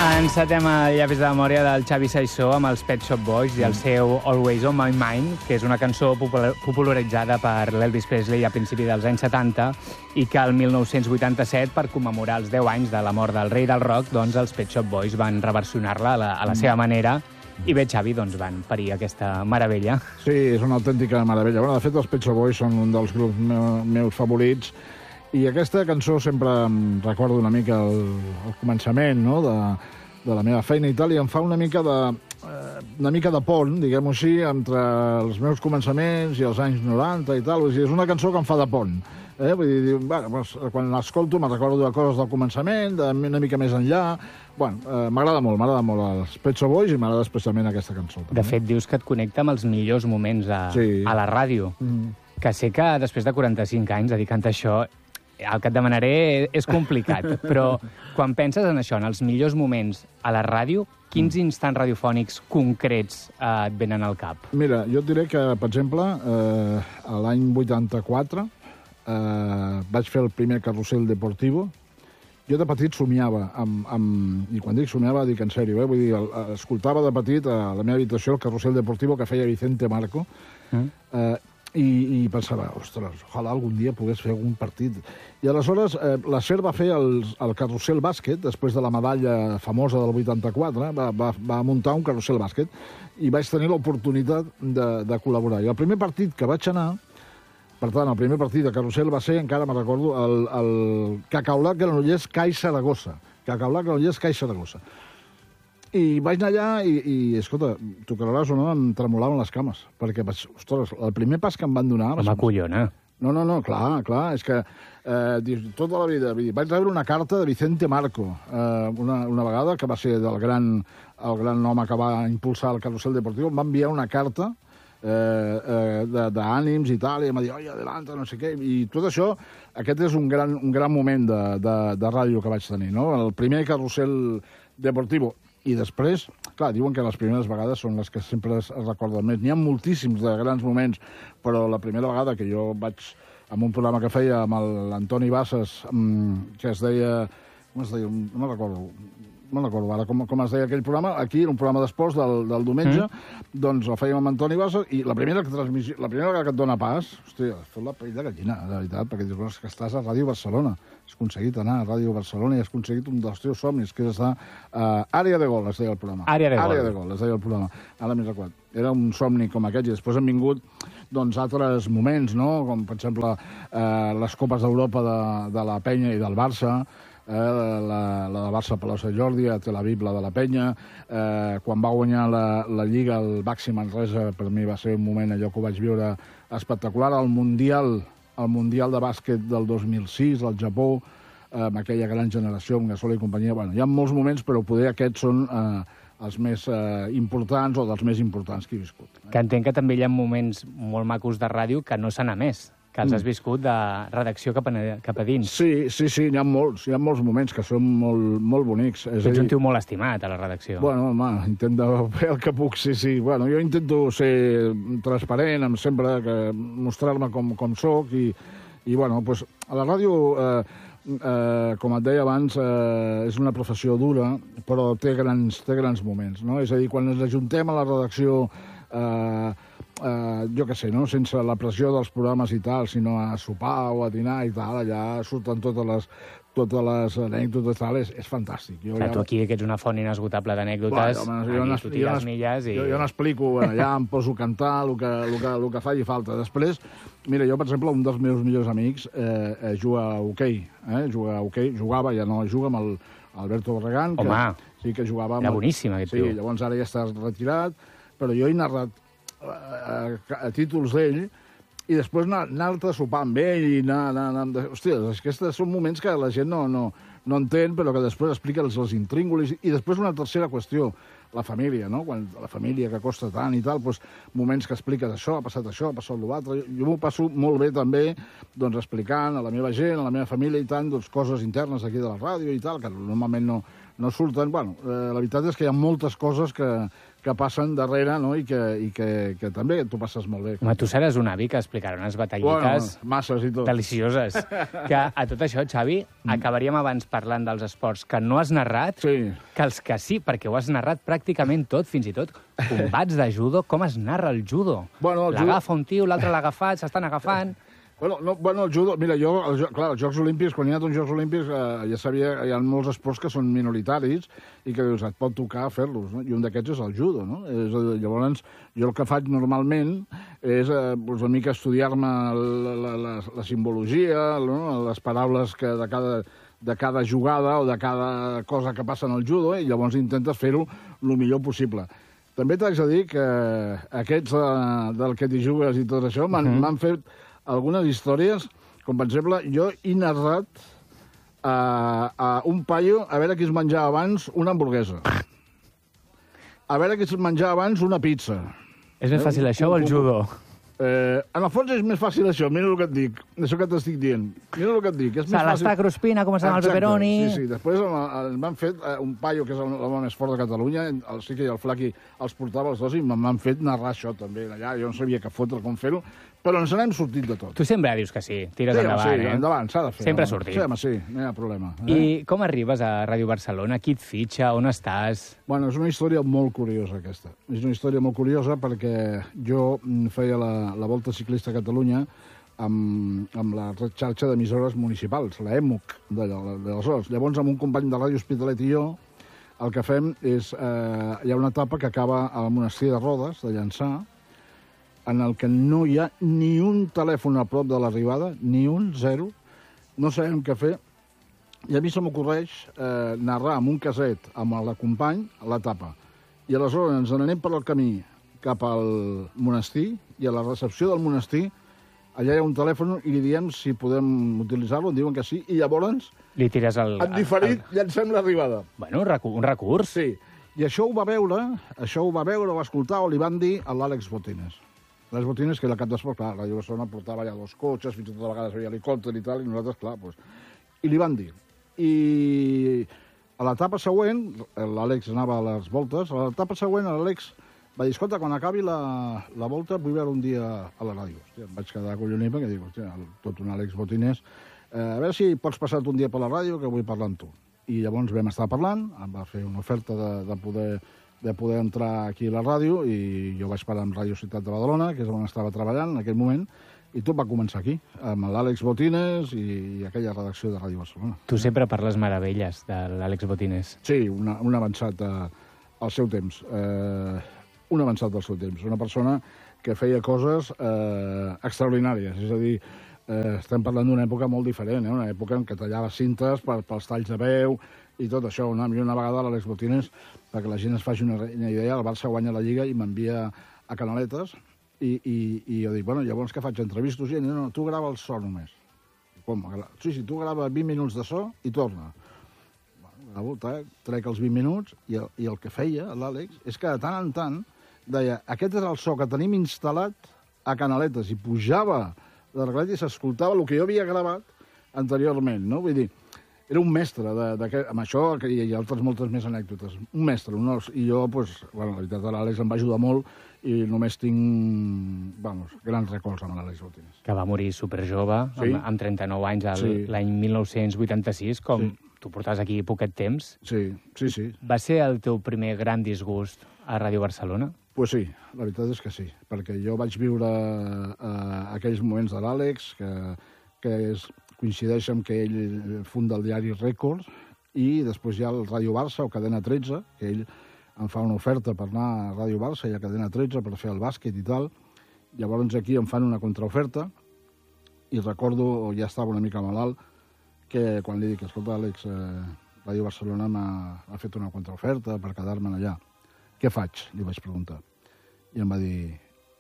Encetem el llapis de memòria del Xavi Saissó amb els Pet Shop Boys i el seu Always on My Mind, que és una cançó popularitzada per l'Elvis Presley a principi dels anys 70 i que el 1987, per commemorar els 10 anys de la mort del rei del rock, doncs els Pet Shop Boys van reversionar-la a la seva manera i bé, Xavi, doncs van parir aquesta meravella. Sí, és una autèntica meravella. Bueno, de fet, els Pet Shop Boys són un dels grups meus favorits i aquesta cançó sempre em recorda una mica el començament, no?, de la meva feina i tal, i em fa una mica de pont, diguem-ho així, entre els meus començaments i els anys 90 i tal. És una cançó que em fa de pont. Vull dir, bueno, doncs, quan l'escolto me'n recordo de coses del començament, una mica més enllà. Bueno, m'agrada molt els Pet Shop Boys i m'agrada especialment aquesta cançó. De fet, dius que et connecta amb els millors moments a la ràdio. Que sé que després de 45 anys dedicant a això, el que et demanaré és complicat, però quan penses en això, en els millors moments a la ràdio, quins instants radiofònics concrets et venen al cap? Mira, jo et diré que, per exemple, l'any 84 vaig fer el primer carrusel deportivo. Jo de petit somiava, i quan dic somiava dic en sèrio, vull dir, escoltava de petit a la meva habitació el carrusel deportivo que feia Vicente Marco, i pensava, ostres, ojalà algun dia pogués fer algun partit. I aleshores la SER va fer el carrusel bàsquet, després de la medalla famosa del 84, va muntar un carrusel bàsquet, i vaig tenir l'oportunitat de col·laborar. I el primer partit que vaig anar, per tant, el primer partit de carrusel va ser, encara me'n recordo, el Cacaulà Granollers CAI Saragossa. Cacaulà Granollers CAI Saragossa. I vaig anar allà i escolta, tu creuràs o no, em tremolaven les cames, perquè, ostres, el primer pas que em van donar... Home, collona. No, clar, és que tota la vida... Vaig rebre una carta de Vicente Marco, una vegada, que va ser el gran home que va impulsar el carrusel deportiu, em va enviar una carta d'ànims i tal, i em va dir, oi, adelante, no sé què, i tot això, aquest és un gran moment de ràdio que vaig tenir, no? El primer carrusel deportiu. I després, clar, diuen que les primeres vegades són les que sempre es recorden més. N'hi ha moltíssims de grans moments, però la primera vegada que jo vaig en un programa que feia amb l'Antoni Bassas, que es deia... Com es deia? No me'n recordo ara com es deia aquell programa. Aquí era un programa d'esports del diumenge, doncs el fèiem amb Antoni Bassas, i la primera vegada que et dona pas, hòstia, es fot la pell de gallina, de veritat, perquè dius que estàs a Ràdio Barcelona. Has aconseguit anar a Ràdio Barcelona i has aconseguit un dels teus somnis, que és estar a Àrea de Gol, es deia el programa. Àrea de Gol, es deia el programa. Ara m'he recordat. Era un somni com aquest, i després han vingut doncs altres moments, no?, com per exemple les Copes d'Europa de la Penya i del Barça, la de Barça Palau Sant Jordi, a Tel Aviv, la de la Penya, quan va guanyar la Lliga el Baxi Manresa, per mi va ser un moment allò que ho vaig viure espectacular, el Mundial de bàsquet del 2006 al Japó, amb aquella gran generació, amb Gasol i companyia. Bueno, hi ha molts moments, però poder aquests són els més importants o dels més importants que he viscut. Que entenc que també hi ha moments molt macos de ràdio que no s'han emès, que els has viscut de redacció cap a dins. Sí, hi ha molts moments que són molt bonics. Tu ets un tio molt estimat a la redacció. Bueno, home, intento fer el que puc, sí. Bueno, jo intento ser transparent, sempre mostrar-me com soc, i bueno, doncs a la ràdio, com et deia abans, és una professió dura, però té grans moments, no? És a dir, quan ens ajuntem a la redacció, jo què sé, no?, sense la pressió dels programes i tal, sinó a sopar o a dinar i tal, allà surten totes les anècdotes i tal, és fantàstic. Tu aquí que ets una font inesgotable d'anècdotes, tu tires milles i... Jo n'explico, allà em poso a cantar el que faci falta. Després, mira, jo, per exemple, un dels meus millors amics juga a hoquei, jugava, ja no juga amb Alberto Barragán. Home, sí que jugava era boníssim aquest tio. Sí, llavors ara ja està retirat, però jo he narrat a títols d'ell, i després anar-te a sopar amb ell i anar... Hòstia, aquests són moments que la gent no entén, però que després explica els intríngulis. I després una tercera qüestió, la família, no? Quan la família que costa tant i tal, doncs moments que expliques això, ha passat l'altre. Jo m'ho passo molt bé també, doncs explicant a la meva gent, a la meva família i tant, doncs coses internes aquí de la ràdio i tal, que normalment no surten. Bueno, la veritat és que hi ha moltes coses que passen darrere, no? I que també tu passes molt bé. Home, tu seràs un avi que explicarà unes batallites masses i tot. delicioses. Que a tot això, Xavi, acabaríem abans parlant dels esports que no has narrat, que els que sí, perquè ho has narrat pràcticament tot, fins i tot combats de judo. Com es narra el judo? L'agafa un tio, l'altre l'ha agafat, s'estan agafant... Bueno, el judo... Mira, clar, els Jocs Olímpics, quan hi ha uns Jocs Olímpics, ja sabia que hi ha molts esports que són minoritaris i que et pot tocar fer-los, no? I un d'aquests és el judo, no? Llavors, jo el que faig normalment és una mica estudiar-me la simbologia, no? Les paraules de cada jugada o de cada cosa que passa en el judo, i llavors intentes fer-ho el millor possible. També t'haig de dir que aquests del que t'hi jugues i tot això m'han fet algunes històries, com per exemple, jo he narrat a un paio a veure qui es menjava abans una hamburguesa. A veure qui es menjava abans una pizza. És més fàcil això o el judo? En el fons és més fàcil això, mira el que et dic, això que t'estic dient. Mira el que et dic, és més fàcil. L'està Cruspina, començant amb el pepperoni... Sí, després m'han fet un paio, que és l'home més fort de Catalunya, el Sique i el Flaqui els portava els dos i m'han fet narrar això també. Allà jo no sabia què fotre, com fer-ho, però ens n'hem sortit de tot. Tu sempre dius que sí, tires endavant, sí, endavant, s'ha de fer. Sempre ha sortit. Sí, no hi ha problema. I com arribes a Ràdio Barcelona? Qui et fitxa? On estàs? Bueno, és una història molt curiosa, aquesta. És una història molt curiosa perquè jo feia la Volta Ciclista a Catalunya amb la xarxa d'emissores municipals, la EMUC, d'aleshores. Llavors, amb un company de Ràdio Hospitalet i jo, el que fem és... hi ha una etapa que acaba al monestir de Rodes, de Llançà, en el que no hi ha ni un telèfon a prop de l'arribada, ni un, zero, no sabem què fer, i a mi se m'ocorreix narrar amb un caset amb el company l'etapa. I aleshores ens n'anem per el camí cap al monestir, i a la recepció del monestir allà hi ha un telèfon i li diem si podem utilitzar-lo, em diuen que sí, i llavors li tires en diferit llancem l'arribada. Bueno, un recurs. Sí, i això ho va veure, ho va escoltar, o li van dir a l'Àlex Botines. Les botines que la cap d'esport, clar, Ràdio Barcelona portava allà 2 cotxes, fins i tot a vegades havia helicòpter i tal, i nosaltres, clar, doncs... I li van dir. I a l'etapa següent, l'Àlex anava a les voltes, a l'etapa següent l'Àlex va dir, escolta, quan acabi la volta vull veure un dia a la ràdio. Hòstia, em vaig quedar collonit perquè dic, hòstia, tot un Àlex Botines, a veure si pots passar-te un dia per la ràdio que vull parlar amb tu. I llavors vam estar parlant, em va fer una oferta de poder entrar aquí a la ràdio, i jo vaig parar amb Ràdio Ciutat de Badalona, que és on estava treballant en aquell moment, i tot va començar aquí, amb l'Àlex Botines i aquella redacció de Ràdio Barcelona. Tu sempre parles meravelles de l'Àlex Botines. Sí, un avançat al seu temps. Un avançat al seu temps. Una persona que feia coses extraordinàries. És a dir, estem parlant d'una època molt diferent, una època en què tallava cintes pels talls de veu, i tot això. Una vegada l'Àlex Botines, perquè la gent es faci una idea, el Barça guanya la Lliga i m'envia a Canaletes, i jo dic, bueno, llavors què faig? Entrevisto gent? No, tu grava el so només. Com? Sí, tu grava 20 minuts de so i torna. Gravo, trec els 20 minuts, i el que feia l'Àlex és que de tant en tant deia, aquest és el so que tenim instal·lat a Canaletes, i pujava de reglet i s'escoltava el que jo havia gravat anteriorment, no? Vull dir, era un mestre amb això, i hi ha moltes més anècdotes. Un mestre, i jo, la veritat, l'Àlex em va ajudar molt, i només tinc, grans records amb l'Àlex Botines. Que va morir superjove, sí? amb 39 anys, l'any 1986, com tu portaves aquí poquet temps. Sí. Va ser el teu primer gran disgust a Ràdio Barcelona? Pues sí, la veritat és que sí, perquè jo vaig viure aquells moments de l'Àlex, que coincideix amb que ell funda el diari Rècord, i després hi ha el Ràdio Barça o Cadena 13, que ell em fa una oferta per anar a Ràdio Barça i a Cadena 13 per fer el bàsquet i tal. Llavors aquí em fan una contraoferta, i recordo, ja estava una mica malalt, que quan li dic, escolta, Àlex, Ràdio Barcelona m'ha fet una contraoferta per quedar-me'n allà. Què faig? Li vaig preguntar. I em va dir,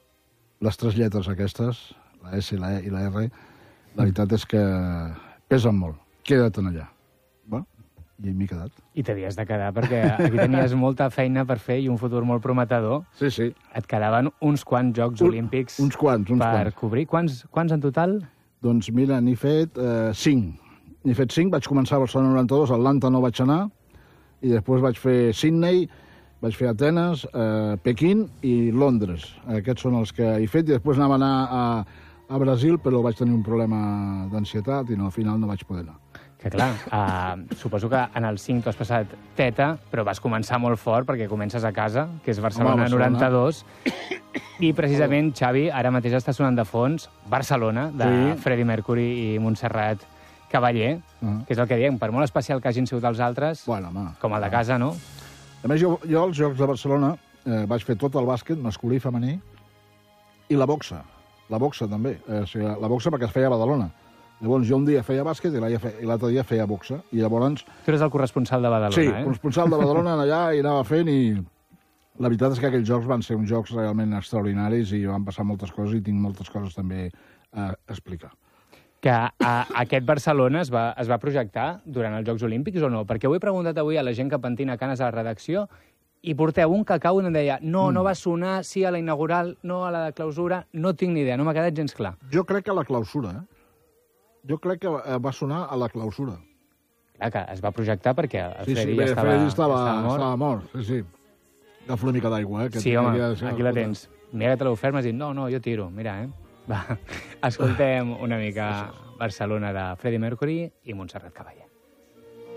les 3 lletres aquestes, la S, la E i la R, la veritat és que pesen molt. Queda't allà. Bueno, i m'he quedat. I t'havies de quedar, perquè aquí tenies molta feina per fer i un futur molt prometedor. Sí. Et quedaven uns quants Jocs Olímpics uns quants. Cobrir. Quants en total? Doncs mira, n'he fet 5. Vaig començar a Barcelona 92, a Atlanta no vaig anar, i després vaig fer Sydney, vaig fer Atenes, Pequín i Londres. Aquests són els que he fet, i després anava a anar a Brasil, però vaig tenir un problema d'ansietat i al final no vaig poder anar. Que clar, suposo que en el 5 tu has passat teta, però vas començar molt fort perquè comences a casa, que és Barcelona 92, i precisament, Xavi, ara mateix està sonant de fons Barcelona, de Freddie Mercury i Montserrat Caballé, que és el que diem, per molt especial que hagin sigut els altres, com el de casa, no? A més, jo als Jocs de Barcelona vaig fer tot el bàsquet, masculí i femení, i la boxa també. La boxa perquè es feia a Badalona. Llavors, jo un dia feia bàsquet i l'altre dia feia boxa. I llavors... Tu eres el corresponsal de Badalona, sí, corresponsal de Badalona allà, i anava fent, i la veritat és que aquells jocs van ser uns jocs realment extraordinaris i van passar moltes coses i tinc moltes coses també a explicar. Que aquest Barcelona es va projectar durant els Jocs Olímpics o no? Perquè ho he preguntat avui a la gent que pentina canes a la redacció i porteu un cacau i em deia no va sonar, sí a la inaugural, no a la de clausura, no tinc ni idea, no m'ha quedat gens clar. Jo crec que a la clausura, Jo crec que va sonar a la clausura. Clar, que es va projectar perquè el Freddy estava mort. Sí. Agafo una mica d'aigua, Sí, home, aquí la tens. Mira que te l'he ofert, m'has dit, no, jo tiro, mira, Va, escoltem una mica Barcelona de Freddie Mercury i Montserrat Caballé.